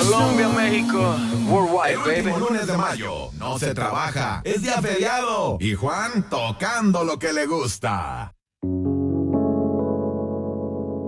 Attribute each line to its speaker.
Speaker 1: Colombia, México, worldwide,
Speaker 2: El último
Speaker 1: baby.
Speaker 2: lunes de mayo no se trabaja, es día feriado. Y Juan tocando lo que le gusta.